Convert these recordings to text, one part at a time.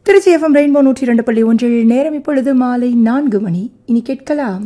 Trichy FM rainbow 102.1 நேரம் இப்பொழுது மாலை 4 மணி. இனி கேட்கலாம்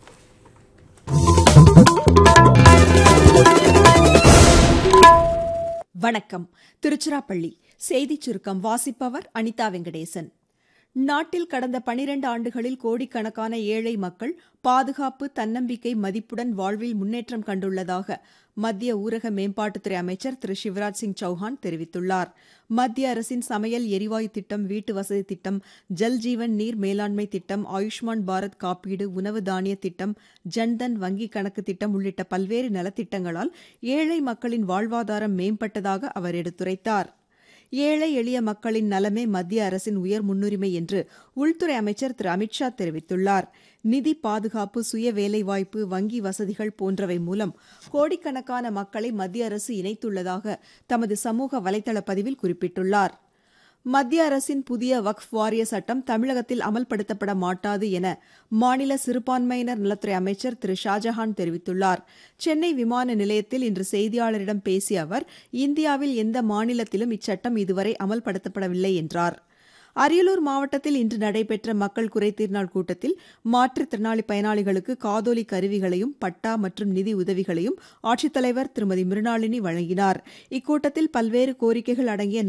வணக்கம். திருச்சிராப்பள்ளி செய்திச் சுருக்கம் வாசிப்பவர் அனிதா வெங்கடேசன். நாட்டில் கடந்த 12 ஆண்டுகளில் கோடிக்கணக்கான ஏழை மக்கள் பாதுகாப்பு, தன்னம்பிக்கை, மதிப்புடன் வாழ்வில் முன்னேற்றம் கண்டுள்ளதாக மத்திய ஊரக மேம்பாட்டுத்துறை அமைச்சர் திரு சிவராஜ் சிங் சௌஹான் தெரிவித்துள்ளார். மத்திய அரசின் சமையல் எரிவாயு திட்டம், வீட்டு வசதி திட்டம், ஜல் ஜீவன் நீர் மேலாண்மை திட்டம், ஆயுஷ்மான் பாரத் காப்பீடு, உணவு தானிய திட்டம், ஜன்தன் வங்கிக் கணக்கு திட்டம் உள்ளிட்ட பல்வேறு நலத்திட்டங்களால் ஏழை மக்களின் வாழ்வாதாரம் மேம்பட்டதாக அவர் எடுத்துரைத்தார். ஏழை எளிய மக்களின் நலமே மத்திய அரசின் உயர் முன்னுரிமை என்று உள்துறை அமைச்சர் திரு அமித்ஷா தெரிவித்துள்ளார். நிதி பாதுகாப்பு, சுய வேலைவாய்ப்பு, வங்கி வசதிகள் போன்றவை மூலம் கோடிக்கணக்கான மக்களை மத்திய அரசு இணைத்துள்ளதாக தமது சமூக வலைதள பதிவில் குறிப்பிட்டுள்ளார். மத்திய அரசின் புதிய வக்ஃப் வாரிய சட்டம் தமிழகத்தில் அமல்படுத்தப்பட மாட்டாது என மாநில சிறுபான்மையினர் நலத்துறை அமைச்சர் திரு ஷாஜஹான் தெரிவித்துள்ளார். சென்னை விமான நிலையத்தில் இன்று செய்தியாளரிடம் பேசிய அவர், இந்தியாவில் எந்த மாநிலத்திலும் இச்சட்டம் இதுவரை அமல்படுத்தப்படவில்லை என்றார். அரியலூர் மாவட்டத்தில் இன்று நடைபெற்ற மக்கள் குறைதீர் நாள் கூட்டத்தில் மாற்றுத்திறனாளி பயனாளிகளுக்கு காதோலி கருவிகளையும் பட்டா மற்றும் நிதி உதவிகளையும் ஆட்சித்தலைவர் திருமதி மிருணாளினி வழங்கினார். இக்கூட்டத்தில் பல்வேறு கோரிக்கைகள் அடங்கிய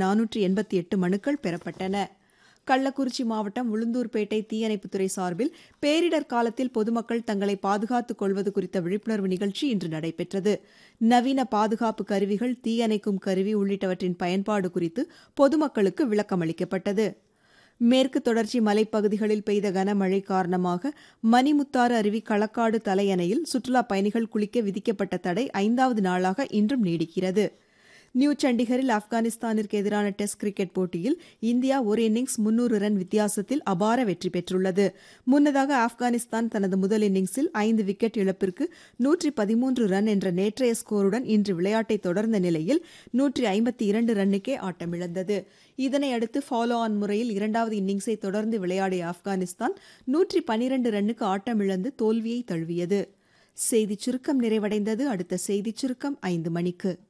488 மனுக்கள் பெறப்பட்டன. கள்ளக்குறிச்சி மாவட்டம் உளுந்தூர்பேட்டை தீயணைப்புத்துறை சார்பில் பேரிடர் காலத்தில் பொதுமக்கள் தங்களை பாதுகாத்துக் கொள்வது குறித்த விழிப்புணர்வு நிகழ்ச்சி இன்று நடைபெற்றது. நவீன பாதுகாப்பு கருவிகள், தீயணைக்கும் கருவி உள்ளிட்டவற்றின் பயன்பாடு குறித்து பொதுமக்களுக்கு விளக்கமளிக்கப்பட்டது. மேற்கு தொடர்ச்சி மலைப்பகுதிகளில் பெய்த கனமழை காரணமாக மணிமுத்தாறு அருவி களக்காடு தலையணையில் சுற்றுலாப் பயணிகள் குளிக்க விதிக்கப்பட்ட தடை 5வது நாளாக இன்றும் நீடிக்கிறது. நியூ சண்டிகரில் ஆப்கானிஸ்தானிற்கு எதிரான டெஸ்ட் கிரிக்கெட் போட்டியில் இந்தியா ஒரு இன்னிங்ஸ் 300 ரன் வித்தியாசத்தில் அபார வெற்றி பெற்றுள்ளது. முன்னதாக ஆப்கானிஸ்தான் தனது முதல் இன்னிங்ஸில் 5 விக்கெட் இழப்பிற்கு 113 ரன் என்ற நேற்றைய ஸ்கோருடன் இன்று விளையாட்டை தொடர்ந்த நிலையில் 152 ரன்னுக்கே ஆட்டமிழந்தது. இதனையடுத்து ஃபாலோ ஆன் முறையில் 2வது இன்னிங்ஸை தொடர்ந்து விளையாடிய ஆப்கானிஸ்தான் 112 ரன்னுக்கு ஆட்டமிழந்து தோல்வியை தழுவியது. செய்திச் சுருக்கம் நிறைவடைந்தது. அடுத்த செய்திச் சுருக்கம் 5 மணிக்கு.